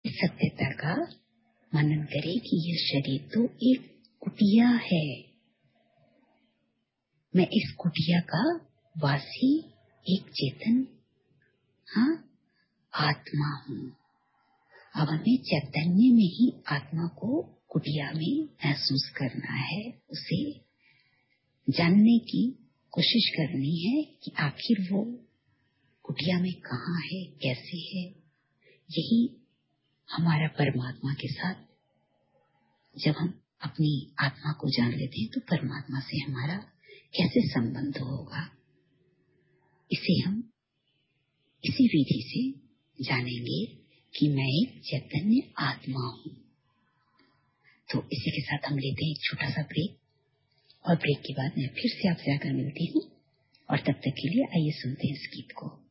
इस सत्यता का मनन करें कि यह शरीर तो एक कुटिया है, मैं इस कुटिया का वासी एक चेतन आत्मा हूँ। अब हमें चैतन्य में ही आत्मा को कुटिया में महसूस करना है, उसे जानने की कोशिश करनी है कि आखिर वो कुटिया में कहाँ है, कैसे है। यही हमारा परमात्मा के साथ जब हम अपनी आत्मा को जान लेते हैं तो परमात्मा से हमारा कैसे संबंध होगा, इसे हम इसी विधि से जानेंगे कि मैं एक चैतन्य आत्मा हूँ। तो इसी के साथ हम लेते हैं एक छोटा सा ब्रेक, और ब्रेक के बाद मैं फिर से आपसे आकर मिलती हूँ, और तब तक के लिए आइए सुनते हैं इस गीत को।